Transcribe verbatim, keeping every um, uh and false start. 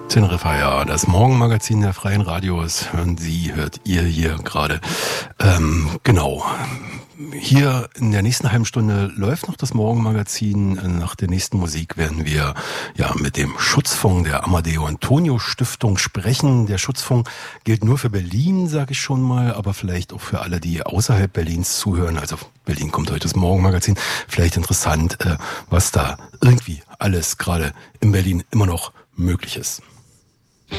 Teneriffa, ja, das Morgenmagazin der Freien Radios hören Sie, hört ihr hier gerade. Ähm, genau. Hier in der nächsten halben Stunde läuft noch das Morgenmagazin. Nach der nächsten Musik werden wir ja mit dem Schutzfonds der Amadeo Antonio Stiftung sprechen. Der Schutzfonds gilt nur für Berlin, sage ich schon mal, aber vielleicht auch für alle, die außerhalb Berlins zuhören. Also Berlin kommt heute das Morgenmagazin. Vielleicht interessant, was da irgendwie alles gerade in Berlin immer noch möglich ist.